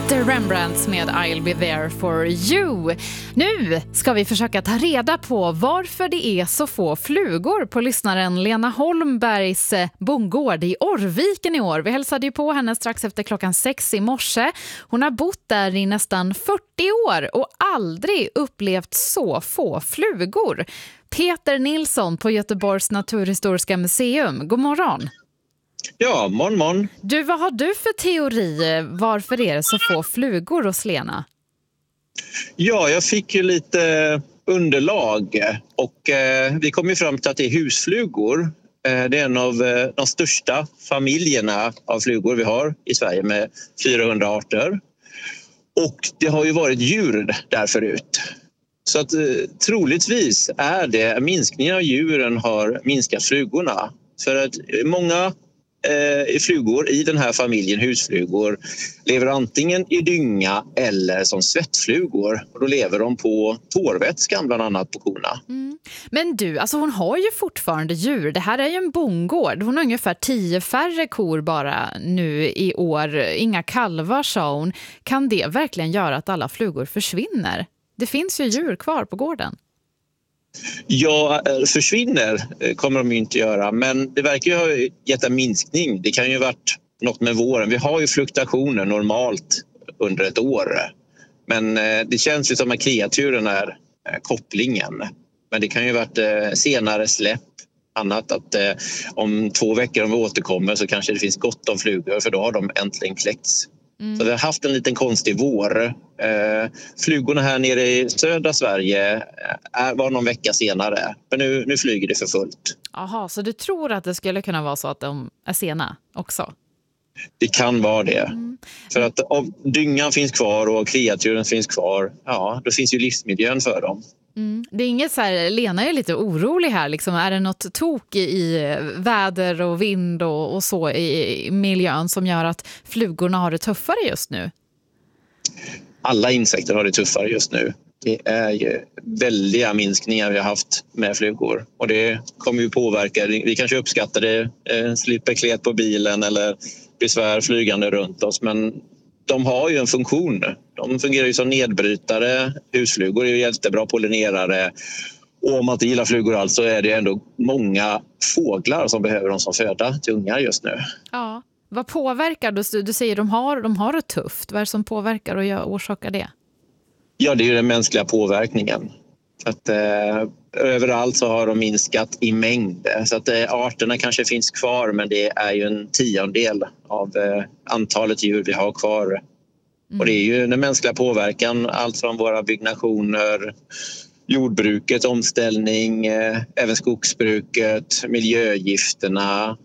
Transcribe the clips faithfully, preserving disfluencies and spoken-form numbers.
The Rembrandts med I'll be there for you. Nu ska vi försöka ta reda på varför det är så få flugor på lyssnaren Lena Holmbergs bondgård i Orrviken i år. Vi hälsade ju på henne strax efter klockan sex i morse. Hon har bott där i nästan fyrtio år och aldrig upplevt så få flugor. Peter Nilsson på Göteborgs naturhistoriska museum. God morgon. Ja, morgon, morgon. Du, vad har du för teori? Varför är det så få flugor hos Lena? Ja, jag fick ju lite underlag och eh, vi kom ju fram till att det är husflugor. Eh, det är en av eh, de största familjerna av flugor vi har i Sverige med fyrahundra arter. Och det har ju varit djur där förut. Så att eh, troligtvis är det minskningen av djuren har minskat flugorna. För att många eh, flugor i den här familjen husflugor lever antingen i dynga eller som svettflugor. Och då lever de på tårvätskan bland annat på korna. Mm. Men du, alltså hon har ju fortfarande djur. Det här är ju en bondgård. Hon har ungefär tio färre kor bara nu i år. Inga kalvar, sa hon. Kan det verkligen göra att alla flugor försvinner? Det finns ju djur kvar på gården. Ja, försvinner kommer de ju inte göra, men det verkar ju ha gett en minskning. Det kan ju ha varit något med våren. Vi har ju fluktuationer normalt under ett år, men det känns ju som att kreaturen är kopplingen. Men det kan ju ha varit senare släpp, annat att om två veckor om vi återkommer så kanske det finns gott om flugor, för då har de äntligen kläckts. Mm. Så vi har haft en liten konstig vår. Eh, flugorna här nere i södra Sverige är, var någon vecka senare. Men nu, nu flyger det för fullt. Jaha, så du tror att det skulle kunna vara så att de är sena också? Det kan vara det. Mm. För att om dyngan finns kvar och kreaturen finns kvar, ja, då finns ju livsmiljön för dem. Mm. Det är inget så här, Lena är lite orolig här. Liksom. Är det något tok i väder och vind och, och så i, i miljön som gör att flugorna har det tuffare just nu? Alla insekter har det tuffare just nu. Det är ju väldiga minskningar vi har haft med flugor. Och det kommer ju påverka. Vi kanske uppskattar det, eh, slipper klet på bilen eller besvär flygande runt oss. Men de har ju en funktion. De fungerar ju som nedbrytare. Husflugor är ju jättebra pollinerare. Och om man inte gillar flugor alls så är det ändå många fåglar som behöver dem som föda till ungar just nu. Ja. Vad påverkar? Du, du säger att de har, de har det tufft. Vad är det som påverkar och gör, orsakar det? Ja, det är ju den mänskliga påverkningen. Att, eh, överallt så har de minskat i mängd. Så att eh, arterna kanske finns kvar, men det är ju en tiondel av eh, antalet djur vi har kvar. Mm. Och det är ju den mänskliga påverkan, allt från våra byggnationer, jordbruket, omställning, eh, även skogsbruket, miljögifterna.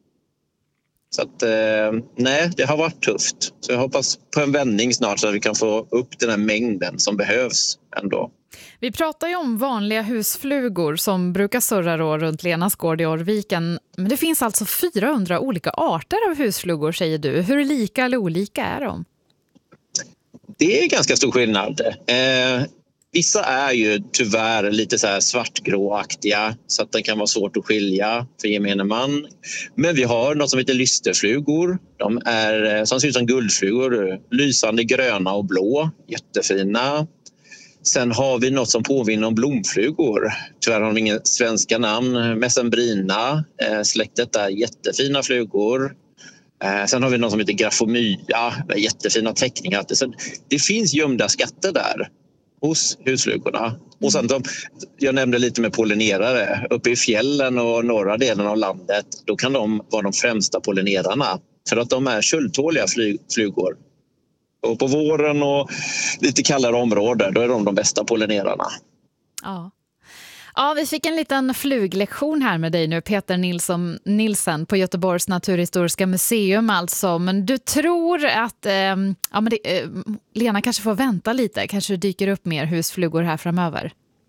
Så att, eh, nej, det har varit tufft. Så jag hoppas på en vändning snart så att vi kan få upp den här mängden som behövs ändå. Vi pratar ju om vanliga husflugor som brukar surra då runt Lenas gård i Orrviken. Men det finns alltså fyrahundra olika arter av husflugor, säger du. Hur lika eller olika är de? Det är ganska stor skillnad. Eh, vissa är ju tyvärr lite så här svartgråaktiga så att det kan vara svårt att skilja för gemene man. Men vi har något som heter lysterflugor. De är som ser ut som guldflugor, lysande gröna och blå, jättefina. Sen har vi något som påminner om blomflugor. Tyvärr har de inga svenska namn. Messembrina, eh, släktet är jättefina flugor. Eh, sen har vi något som heter graphomya, jättefina teckningar. Så det finns gömda skatter där hos husflugorna. Och sen de, jag nämnde lite med pollinerare. Uppe i fjällen och norra delen av landet, då kan de vara de främsta pollinerarna. För att de är köldtåliga flyg, flugor. Och på våren och lite kallare områden, då är de de bästa pollinerarna. Ja. Ja, vi fick en liten fluglektion här med dig nu, Peter Nilsson, Nilsen på Göteborgs naturhistoriska museum alltså. Men du tror att eh, ja, men det, eh, Lena kanske får vänta lite, kanske dyker upp mer husflugor här framöver?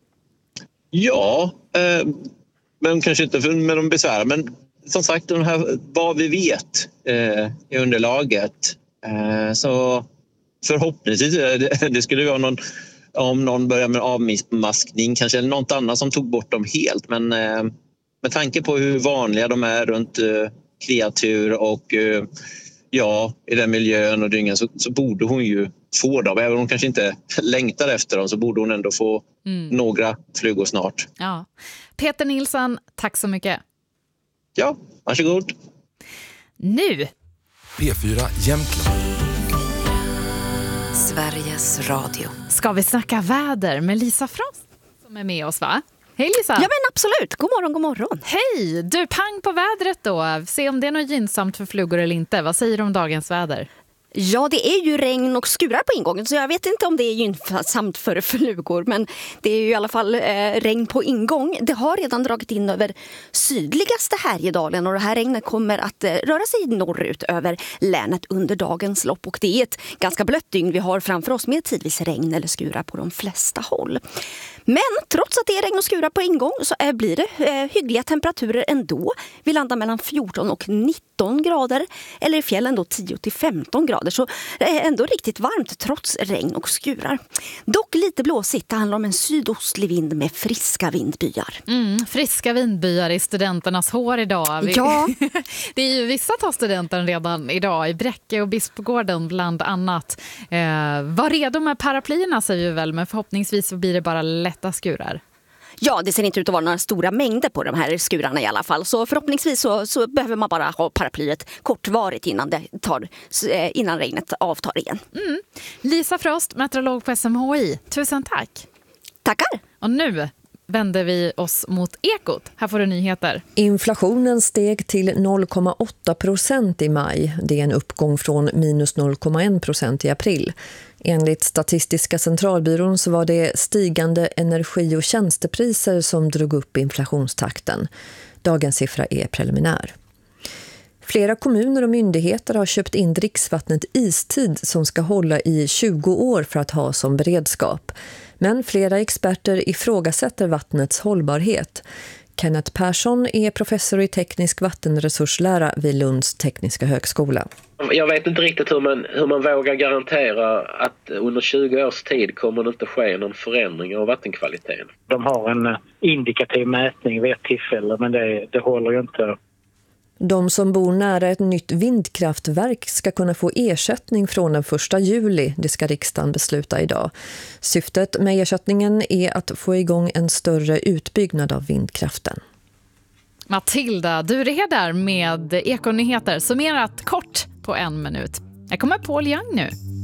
Ja, eh, men kanske inte med de besvär. Men som sagt, de här, vad vi vet eh, i underlaget, eh, så förhoppningsvis, det, det skulle vara någon, om någon börjar med avmaskning kanske, eller något annat som tog bort dem helt. Men eh, med tanke på hur vanliga de är runt eh, kreatur och eh, ja, i den miljön och dyngan så, så borde hon ju få dem. Även om hon kanske inte längtar efter dem så borde hon ändå få mm. några flugor snart. Ja. Peter Nilsson, tack så mycket. Ja, varsågod. Nu! P fyra Jämtland. Sveriges Radio. Ska vi snacka väder med Lisa Frost som är med oss, va? Hej Lisa! Ja men absolut, god morgon, god morgon. Hej! Du, pang på vädret då. Se om det är något gynnsamt för flugor eller inte. Vad säger du om dagens väder? Ja, det är ju regn och skurar på ingången så jag vet inte om det är gynnsamt för flugor, men det är ju i alla fall eh, regn på ingång. Det har redan dragit in över sydligaste Härjedalen och det här regnet kommer att eh, röra sig norrut över länet under dagens lopp och det är ett ganska blött dygn vi har framför oss med tidvis regn eller skurar på de flesta håll. Men trots att det är regn och skurar på ingång så är, blir det eh, hyggliga temperaturer ändå. Vi landar mellan fjorton och nitton grader eller i fjällen då tio till femton grader. Så det är ändå riktigt varmt trots regn och skurar. Dock lite blåsigt. Det handlar om en sydostlig vind med friska vindbyar. Mm, friska vindbyar i studenternas hår idag. Ja. Det är ju vissa tar studenten redan idag i Bräcke och Bispgården bland annat. Eh, var redo med paraplyerna säger vi väl, men förhoppningsvis så blir det bara lätta skurar. Ja, det ser inte ut att vara några stora mängder på de här skurarna i alla fall. Så förhoppningsvis så, så behöver man bara ha paraplyet kortvarigt innan, det tar, innan regnet avtar igen. Mm. Lisa Frost, meteorolog på S M H I. Tusen tack. Tackar. Och nu vänder vi oss mot Ekot. Här får du nyheter. Inflationen steg till noll komma åtta procent i maj. Det är en uppgång från minus noll komma en procent i april. Enligt Statistiska centralbyrån så var det stigande energi- och tjänstepriser som drog upp inflationstakten. Dagens siffra är preliminär. Flera kommuner och myndigheter har köpt in dricksvattnet Istid som ska hålla i tjugo år för att ha som beredskap. Men flera experter ifrågasätter vattnets hållbarhet. Kenneth Persson är professor i teknisk vattenresurslära vid Lunds tekniska högskola. Jag vet inte riktigt hur man, hur man vågar garantera att under tjugo års tid kommer det inte ske någon förändring av vattenkvaliteten. De har en indikativ mätning vid ett tillfälle, men det, det håller ju inte. De som bor nära ett nytt vindkraftverk ska kunna få ersättning från den första juli. Det ska riksdagen besluta idag. Syftet med ersättningen är att få igång en större utbyggnad av vindkraften. Matilda, du är där med Ekonyheter. Summerat kort på en minut. Jag kommer Paul Young nu.